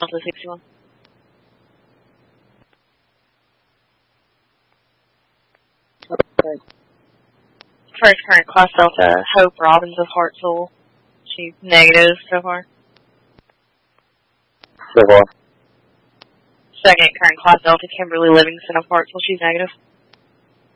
Delta 61. First current class Delta, Hope Robbins of Hartsville. She's negative so far. So far. Second current class Delta, Kimberly Livingston of Hartsville. She's negative.